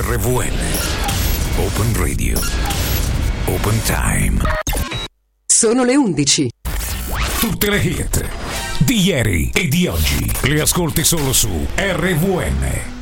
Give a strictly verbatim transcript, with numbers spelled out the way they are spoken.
R V N. Open Radio. Open Time. Sono le undici. Tutte le hit di ieri e di oggi le ascolti solo su R V N.